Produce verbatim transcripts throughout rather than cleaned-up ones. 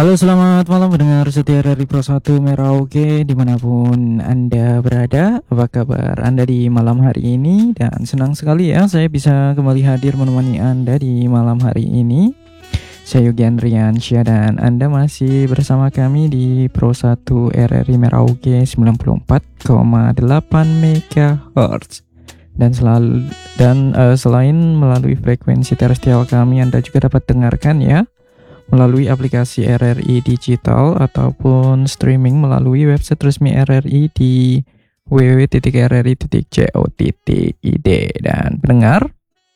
Halo, selamat malam pendengar setia dari Pro satu Merauke dimanapun Anda berada. Apa kabar Anda di malam hari ini? Dan senang sekali ya saya bisa kembali hadir menemani Anda di malam hari ini. Saya Yogi Andriansyah dan Anda masih bersama kami di Pro satu R R I Merauke sembilan puluh empat koma delapan megahertz. Dan selalu dan uh, selain melalui frekuensi terestrial kami, Anda juga dapat dengarkan ya melalui aplikasi R R I Digital ataupun streaming melalui website resmi R R I di w w w titik r r i titik co titik i d. Dan pendengar,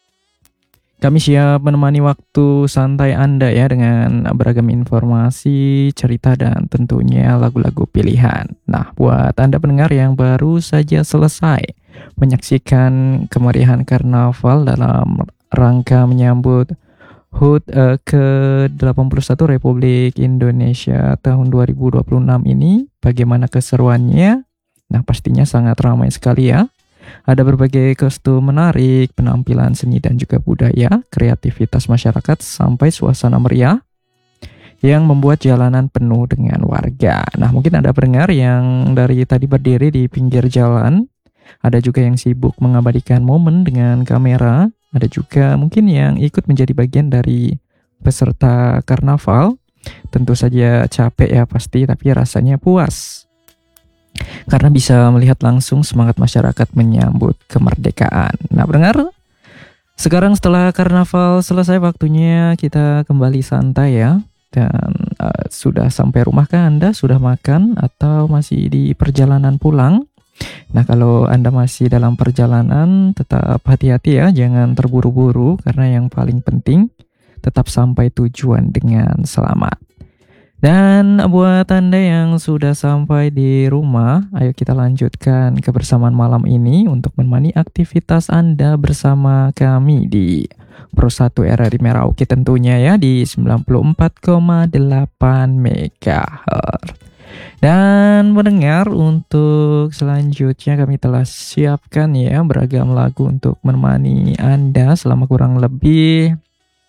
kami siap menemani waktu santai Anda ya dengan beragam informasi, cerita, dan tentunya lagu-lagu pilihan. Nah, buat Anda pendengar yang baru saja selesai menyaksikan kemeriahan karnaval dalam rangka menyambut H U T uh, ke delapan puluh satu Republik Indonesia tahun dua ribu dua puluh enam ini, bagaimana keseruannya? Nah, pastinya sangat ramai sekali ya. Ada berbagai kostum menarik, penampilan seni dan juga budaya, kreativitas masyarakat, sampai suasana meriah yang membuat jalanan penuh dengan warga. Nah, mungkin ada pendengar yang dari tadi berdiri di pinggir jalan, ada juga yang sibuk mengabadikan momen dengan kamera. Ada juga mungkin yang ikut menjadi bagian dari peserta karnaval. Tentu saja capek ya pasti, tapi rasanya puas karena bisa melihat langsung semangat masyarakat menyambut kemerdekaan. Nah, pendengar, sekarang setelah karnaval selesai, waktunya kita kembali santai ya. Dan uh, sudah sampai rumah kah Anda? Sudah makan atau masih di perjalanan pulang? Nah, kalau Anda masih dalam perjalanan, tetap hati-hati ya, jangan terburu-buru, karena yang paling penting tetap sampai tujuan dengan selamat. Dan buat Anda yang sudah sampai di rumah, ayo kita lanjutkan kebersamaan malam ini untuk menemani aktivitas Anda bersama kami di Pro satu R R I Merauke tentunya ya, di sembilan puluh empat koma delapan megahertz. Dan mendengar, untuk selanjutnya kami telah siapkan ya beragam lagu untuk menemani Anda selama kurang lebih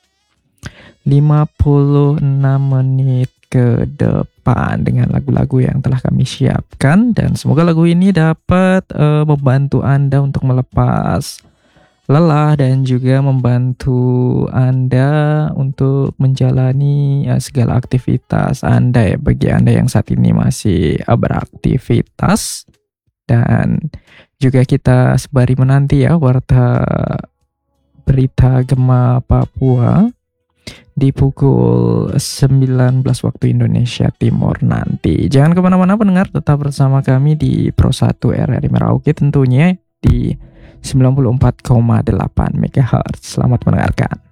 lima puluh enam menit ke depan dengan lagu-lagu yang telah kami siapkan. Dan semoga lagu ini dapat uh, membantu Anda untuk melepas lelah dan juga membantu Anda untuk menjalani uh, segala aktivitas Anda ya, bagi Anda yang saat ini masih uh, beraktivitas. Dan juga kita sembari menanti ya warta berita Gema Papua di pukul sembilan belas waktu Indonesia Timur nanti. Jangan kemana-mana pendengar, tetap bersama kami di Pro satu R R I Merauke tentunya di sembilan puluh empat koma delapan megahertz. Selamat mendengarkan.